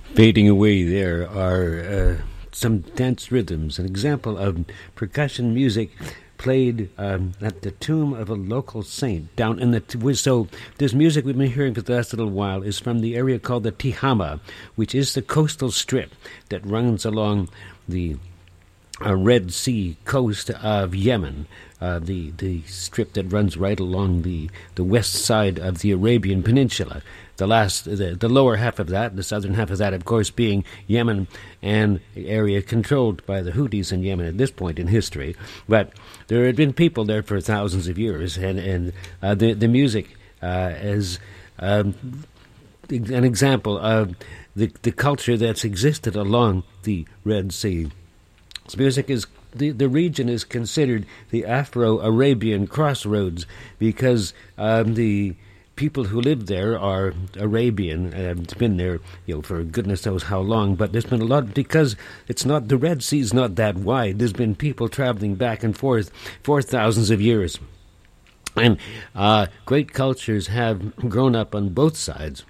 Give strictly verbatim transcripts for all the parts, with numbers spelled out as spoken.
Fading away there are uh, some dance rhythms, an example of percussion music played um, at the tomb of a local saint down in the... T- so this music we've been hearing for the last little while is from the area called the Tihama, which is the coastal strip that runs along the uh, Red Sea coast of Yemen, uh, the, the strip that runs right along the, the west side of the Arabian Peninsula. The last, the, the lower half of that, the southern half of that, of course, being Yemen and the area controlled by the Houthis in Yemen at this point in history. But there had been people there for thousands of years, and and uh, the the music uh, is um, an example of the the culture that's existed along the Red Sea. This music is. The, the region is considered the Afro-Arabian crossroads because um, the people who live there are Arabian and it's been there, you know, for goodness knows how long. But there's been a lot because it's not the Red Sea's not that wide. There's been people traveling back and forth for thousands of years, and uh, great cultures have grown up on both sides.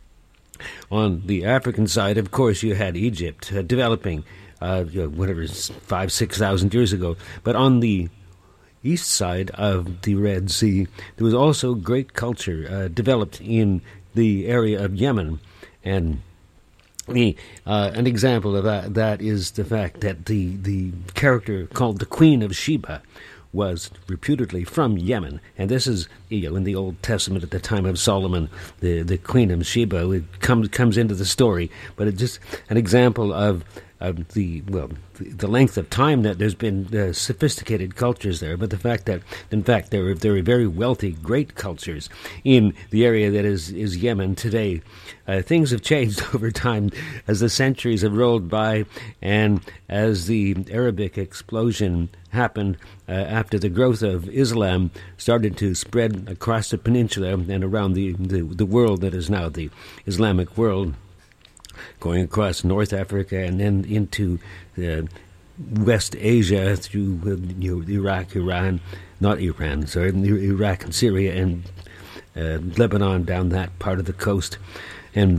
On the African side, of course, you had Egypt uh, developing. Uh, you know, whatever, five, six thousand years ago. But on the east side of the Red Sea, there was also great culture uh, developed in the area of Yemen. And the, uh, an example of that, that is the fact that the, the character called the Queen of Sheba was reputedly from Yemen. And this is, you know, in the Old Testament at the time of Solomon, the, the Queen of Sheba it comes, comes into the story. But it's just an example of Of the well, the length of time that there's been uh, sophisticated cultures there, but the fact that, in fact, there are there are very wealthy, great cultures in the area that is, is Yemen today. Uh, things have changed over time as the centuries have rolled by, and as the Arabic explosion happened uh, after the growth of Islam started to spread across the peninsula and around the, the, the world that is now the Islamic world, going across North Africa and then into uh, West Asia through uh, you know, Iraq, Iran, not Iran, sorry, Iraq and Syria and uh, Lebanon down that part of the coast, and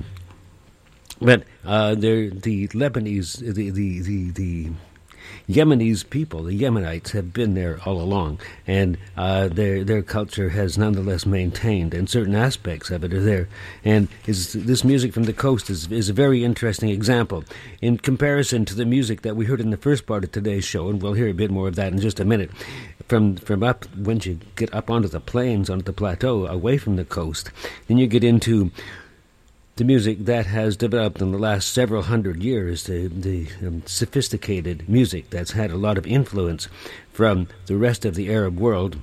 but uh, the Lebanese, the the the, the Yemenis people, the Yemenites, have been there all along, and uh, their their culture has nonetheless maintained, and certain aspects of it are there. And is, this music from the coast is is a very interesting example in comparison to the music that we heard in the first part of today's show, and we'll hear a bit more of that in just a minute. From from up, once you get up onto the plains, onto the plateau, away from the coast, then you get into the music that has developed in the last several hundred years, the, the um, sophisticated music that's had a lot of influence from the rest of the Arab world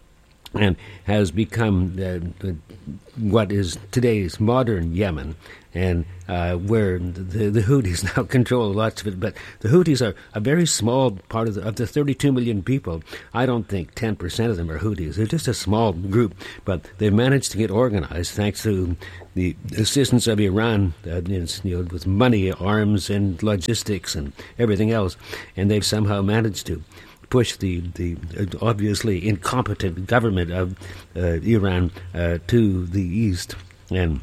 and has become uh, what is today's modern Yemen, and uh, where the, the Houthis now control lots of it. But the Houthis are a very small part of the, of the thirty-two million people. I don't think ten percent of them are Houthis. They're just a small group, but they've managed to get organized thanks to the assistance of Iran, uh, you know, with money, arms, and logistics and everything else, and they've somehow managed to push the, the obviously incompetent government of uh, Iran uh, to the east, and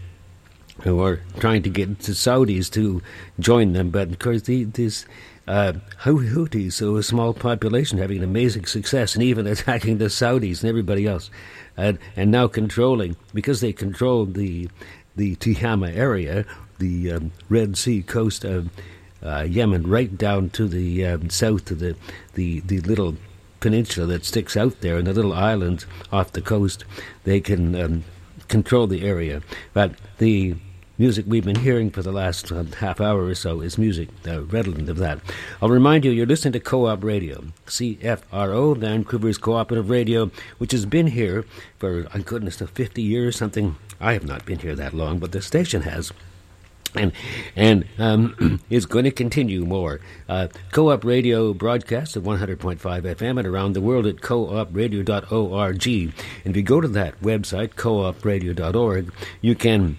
who are trying to get the Saudis to join them. But of course, the, this uh, Houthis, so a small population, having an amazing success, and even attacking the Saudis and everybody else, uh, and now controlling, because they control the the Tihama area, the um, Red Sea coast of Uh, Yemen, right down to the um, south of the, the the little peninsula that sticks out there, and the little islands off the coast. They can um, control the area. But the music we've been hearing for the last uh, half hour or so is music uh, redolent of that. I'll remind you, you're listening to Co-op Radio, C F R O, Vancouver's Cooperative Radio, which has been here for, oh goodness, fifty years, something. I have not been here that long, but the station has. And and um, is going to continue more. Uh, Co-op Radio broadcasts at one hundred point five F M and around the world at co op radio dot org. And if you go to that website, co op radio dot org, you can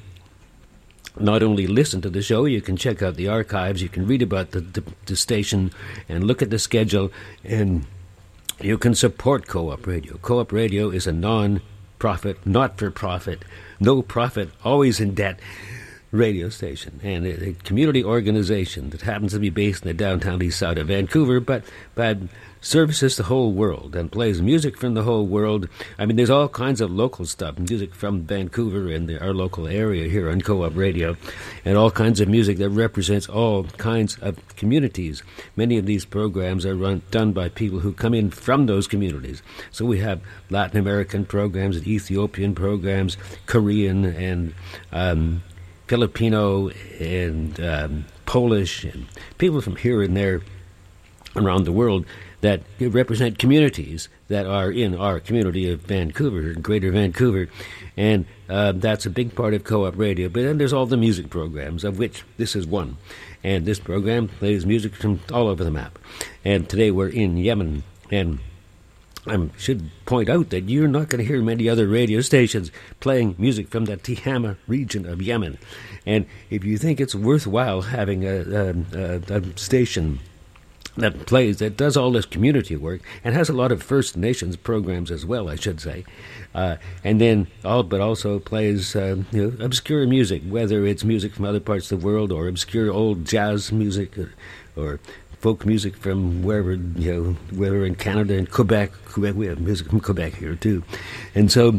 not only listen to the show, you can check out the archives, you can read about the, the, the station and look at the schedule, and you can support Co-op Radio. Co-op Radio is a non-profit, not-for-profit, no profit, always in debt radio station and a, a community organization that happens to be based in the downtown east side of Vancouver, but but services the whole world and plays music from the whole world. I mean, there's all kinds of local stuff, music from Vancouver and the, our local area here on Co-op Radio, and all kinds of music that represents all kinds of communities. Many of these programs are run done by people who come in from those communities. So we have Latin American programs, Ethiopian programs, Korean and um, Filipino and um, Polish, and people from here and there around the world that represent communities that are in our community of Vancouver, Greater Vancouver, and uh, that's a big part of Co-op Radio. But then there's all the music programs, of which this is one. And this program plays music from all over the map. And today we're in Yemen, and I should point out that you're not going to hear many other radio stations playing music from the Tihama region of Yemen. And if you think it's worthwhile having a, a, a, a station that plays, that does all this community work, and has a lot of First Nations programs as well, I should say, uh, and then all, but also plays uh, you know, obscure music, whether it's music from other parts of the world or obscure old jazz music or, or folk music from wherever, you know, whether in Canada and Quebec. Quebec, we have music from Quebec here too, and so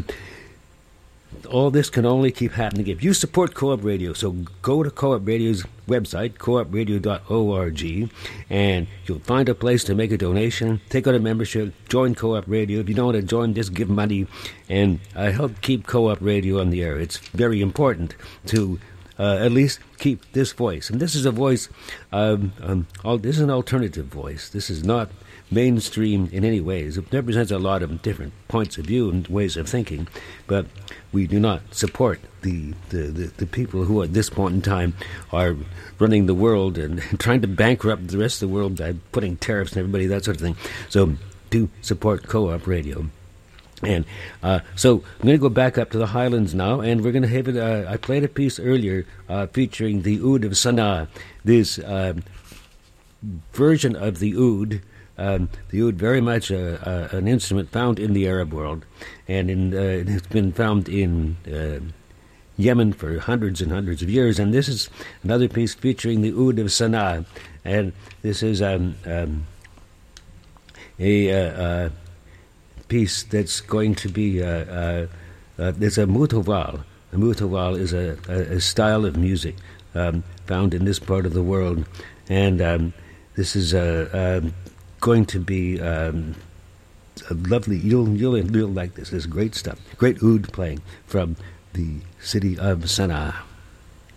all this can only keep happening if you support Co-op Radio. So go to Co-op Radio's website, co op radio dot org, and you'll find a place to make a donation. Take out a membership, join Co-op Radio. If you don't want to join, just give money, and uh, help keep Co-op Radio on the air. It's very important to uh, at least keep this voice. And this is a voice, um, um, all, this is an alternative voice. This is not mainstream in any ways. It represents a lot of different points of view and ways of thinking, but we do not support the, the, the, the people who at this point in time are running the world and trying to bankrupt the rest of the world by putting tariffs on everybody, that sort of thing. So do support Co-op Radio. And uh, so I'm going to go back up to the Highlands now, and we're going to have it. Uh, I played a piece earlier uh, featuring the oud of Sana'a, this uh, version of the oud. Um, the oud, very much uh, uh, an instrument found in the Arab world, and in, uh, it's been found in uh, Yemen for hundreds and hundreds of years. And this is another piece featuring the oud of Sana'a, and this is um, um, a uh, uh, piece that's going to be uh, uh, uh, it's a mutawal. A mutawal is a, a, a style of music um, found in this part of the world, and um, this is a. a going to be um, a lovely, you'll, you'll, you'll like this. This is great stuff. Great oud playing from the city of Sana'a.